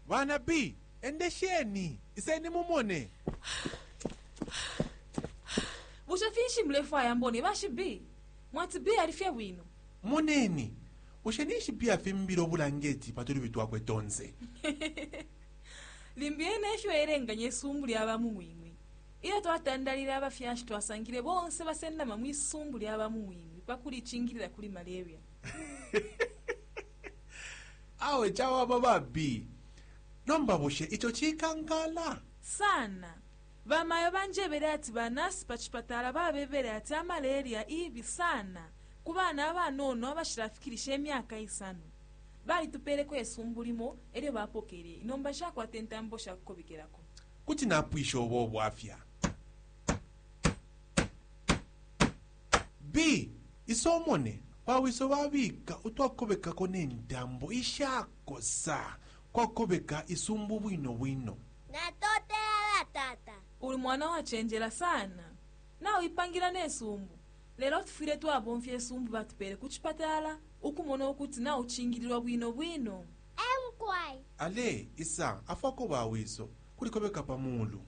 Vana B, endesheni, iseni mumone. Ushafishi mlefu ayamboni bashi B. Mwati B alifia wino. Moneni, ushenishi pia fimbiro bulangeti patuli vitu wakwe tonze. Limbiene esho erenga nyesumbuli abamu mwimwi. Ila twatandalira abafyashi twasangire bonse basenda mamwisumbuli abamu mwimwi pakuli chingirira kuli malaria. Awe chawa baba B. Nomba bushe icho chikangala. Sana. Bamayo banjebere ati banasi pachipatala babebere ati malaria ibi sana. Kubana abanono abashirafikirisha emyaka isano. Bali tupereko esumbulimo ere bapokere inomba shako atentambo shako bikerako. Kuti napwisho obo afya. B. Isomone. Pawiso babika utwakobeka kone ndambo ishako sa. Kwakobeka isumbu wino. Natote ala tata. Uli mwana wachenjera sana. Na uipangira nesumbu. Lero tufire twabomfye esumbu batupere kuchipatala. Ukumona okuti na uchingirirwa bwino. Emkwai. Ale, isa, afako bawiso. Kulikobeka pamulu.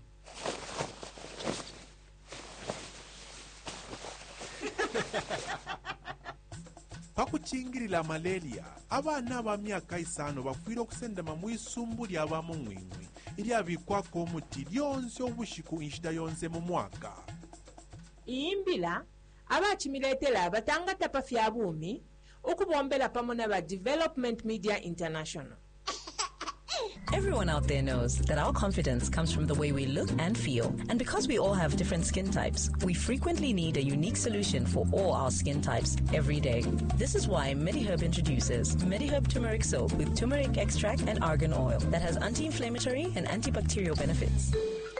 Pakuchingirira malaria, abana ba myaka isano bafwire okusenda mamwisumbu lyabamu mwimwi. Ili abikwako omuti lyonse obushiku inshida yonse mu mwaka. Imbila, abachimiletela abatangata pafya bumi, ukubombela pamona ba Development Media International. Everyone out there knows that our confidence comes from the way we look and feel. And because we all have different skin types, we frequently need a unique solution for all our skin types every day. This is why MediHerb introduces MediHerb Turmeric Soap with turmeric extract and argan oil that has anti-inflammatory and antibacterial benefits.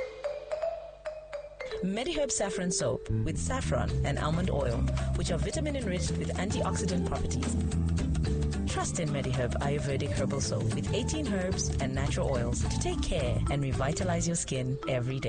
MediHerb Saffron Soap with saffron and almond oil, which are vitamin-enriched with antioxidant properties. Trust in MediHerb Ayurvedic Herbal Soap with 18 herbs and natural oils to take care and revitalize your skin every day.